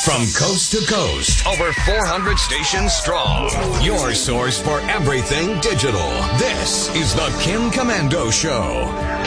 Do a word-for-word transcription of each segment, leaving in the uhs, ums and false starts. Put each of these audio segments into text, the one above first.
From coast to coast, over four hundred stations strong. Your source for everything digital. This is the Kim Komando Show.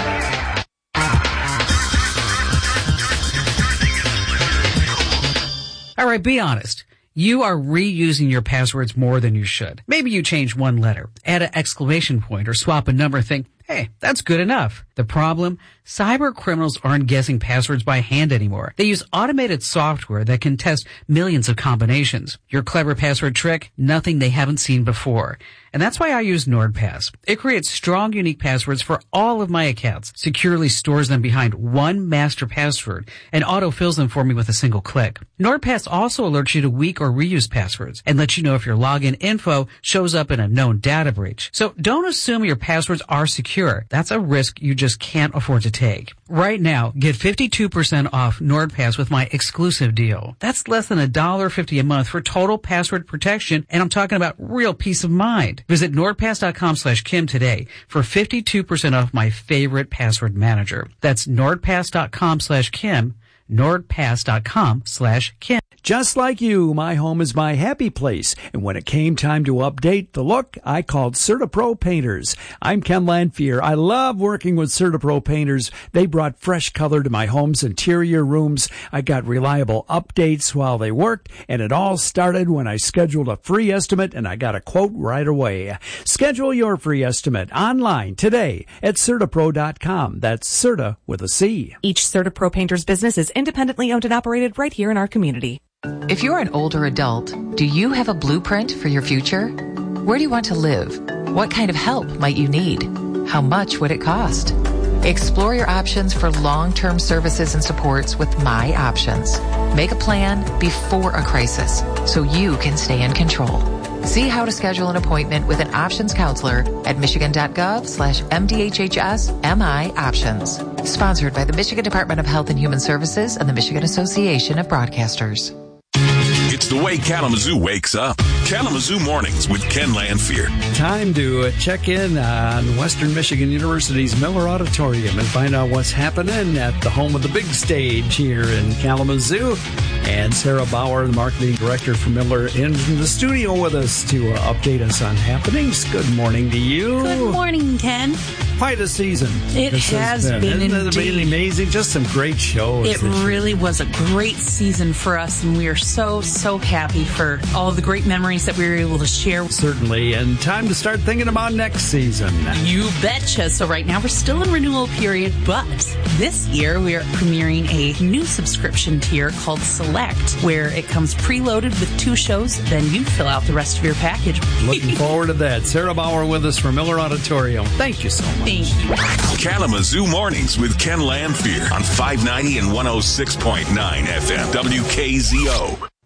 All right, be honest. You are reusing your passwords more than you should. Maybe you change one letter, add an exclamation point, or swap a number and think, hey, that's good enough. The problem? Cyber criminals aren't guessing passwords by hand anymore. They use automated software that can test millions of combinations. Your clever password trick? Nothing they haven't seen before. And that's why I use NordPass. It creates strong, unique passwords for all of my accounts, securely stores them behind one master password, and autofills them for me with a single click. NordPass also alerts you to weak or reused passwords and lets you know if your login info shows up in a known data breach. So don't assume your passwords are secure. That's a risk you just can't afford to take. Right now, get fifty-two percent off NordPass with my exclusive deal. That's less than one dollar fifty a month for total password protection, and I'm talking about real peace of mind. Visit nordpass.com slash Kim today for fifty-two percent off my favorite password manager. That's nordpass.com slash Kim, nordpass.com slash Kim. Just like you, my home is my happy place. And when it came time to update the look, I called CertaPro Painters. I'm Ken Lanphier. I love working with CertaPro Painters. They brought fresh color to my home's interior rooms. I got reliable updates while they worked, and it all started when I scheduled a free estimate and I got a quote right away. Schedule your free estimate online today at Certapro dot com. That's Certa with a C. Each CertaPro Painters business is independently owned and operated right here in our community. If you're an older adult, do you have a blueprint for your future? Where do you want to live? What kind of help might you need? How much would it cost? Explore your options for long-term services and supports with My Options. Make a plan before a crisis so you can stay in control. See how to schedule an appointment with an options counselor at michigan.gov slash MDHHS MI Options. Sponsored by the Michigan Department of Health and Human Services and the Michigan Association of Broadcasters. It's the way Kalamazoo wakes up. Kalamazoo Mornings with Ken Lanphier. Time to uh, check in on Western Michigan University's Miller Auditorium and find out what's happening at the home of the big stage here in Kalamazoo. And Sarah Bauer, the marketing director for Miller, in the studio with us to uh, update us on happenings. Good morning to you. Good morning, Ken. Quite a season. It this has been, been Isn't indeed. it been amazing? Just some great shows. It really was a great season for us, and we are so, so happy for all the great memories that we were able to share. Certainly, and time to start thinking about next season. You betcha. So right now we're still in renewal period, but this year we are premiering a new subscription tier called Select, where it comes preloaded with two shows, then you fill out the rest of your package. Looking forward to that. Sarah Bauer with us from Miller Auditorium. Thank you so much. Thank you. Kalamazoo Mornings with Ken Lanphier on five ninety and one oh six point nine F M W K Z O.